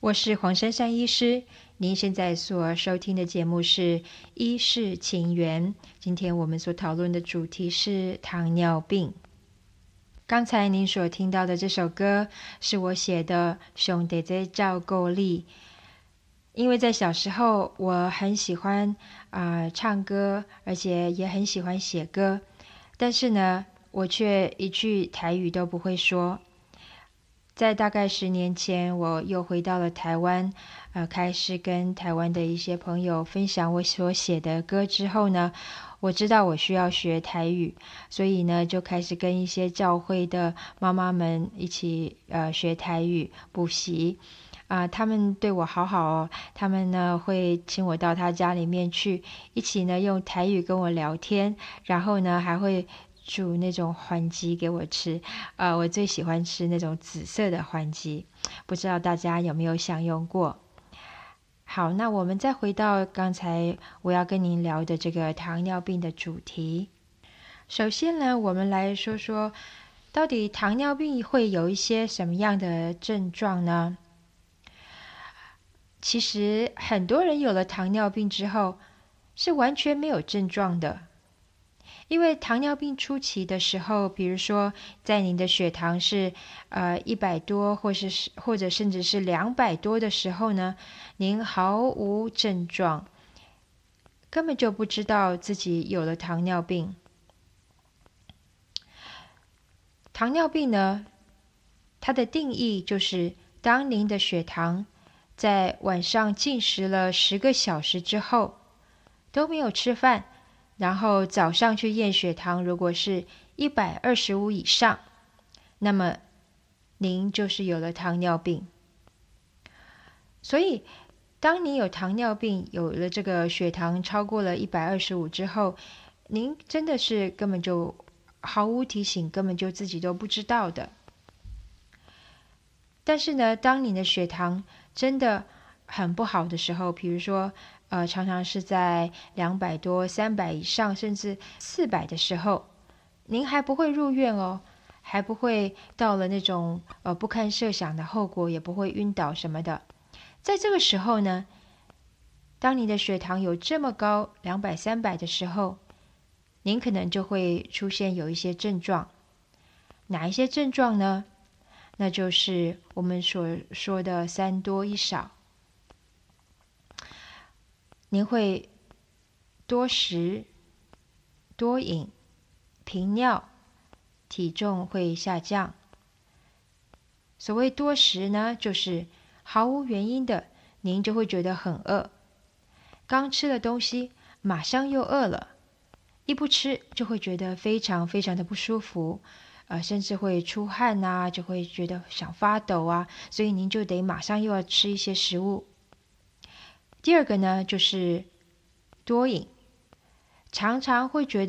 我是黄珊珊医师，您现在所收听的节目是《医事情缘》。今天我们所讨论的主题是糖尿病。刚才您所听到的这首歌是我写的《兄弟在照顾你》，因为在小时候我很喜欢唱歌，而且也很喜欢写歌，但是呢，我却一句台语都不会说。在大概10年前，我又回到了台湾，开始跟台湾的一些朋友分享我所写的歌之后呢，我知道我需要学台语，所以呢，就开始跟一些教会的妈妈们一起学台语补习。他们对我好好哦，他们呢会请我到他家里面去，一起呢用台语跟我聊天，然后呢还会煮那种番鸡给我吃，我最喜欢吃那种紫色的番鸡，不知道大家有没有享用过？好，那我们再回到刚才我要跟您聊的这个糖尿病的主题。首先呢，我们来说说，到底糖尿病会有一些什么样的症状呢？其实很多人有了糖尿病之后，是完全没有症状的。因为糖尿病初期的时候，比如说在您的血糖是100多，或者甚至是200多的时候呢，您毫无症状，根本就不知道自己有了糖尿病。糖尿病呢，它的定义就是当您的血糖在晚上进食了10个小时之后都没有吃饭，然后早上去验血糖，如果是125以上，那么您就是有了糖尿病。所以当你有糖尿病，有了这个血糖超过了125之后，您真的是根本就毫无提醒，根本就自己都不知道的。但是呢，当你的血糖真的很不好的时候，比如说常常是在200多、300以上，甚至400的时候，您还不会入院哦，还不会到了那种不堪设想的后果，也不会晕倒什么的。在这个时候呢，当你的血糖有这么高，200、300的时候，您可能就会出现有一些症状。哪一些症状呢？那就是我们所说的3多1少。您会多食、多饮、频尿，体重会下降。所谓多食呢，就是毫无原因的，您就会觉得很饿，刚吃了东西，马上又饿了，一不吃就会觉得非常非常的不舒服，甚至会出汗啊，就会觉得想发抖啊，所以您就得马上又要吃一些食物。第二个呢，就是多饮，常常会觉